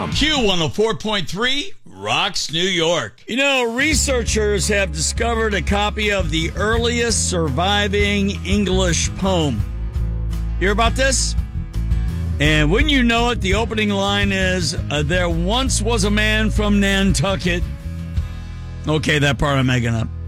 Q104.3 rocks New York. You know, researchers have discovered a copy of the earliest surviving English poem. Hear about this? And when you know it, the opening line is, there once was a man from Nantucket. Okay, that part I'm making up.